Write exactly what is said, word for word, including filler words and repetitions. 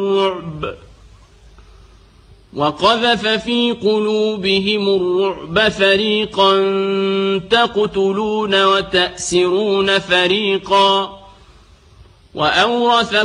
الرعب وقذف في قلوبهم الرعب فريقا تقتلون وتأسرون فريقا وأورث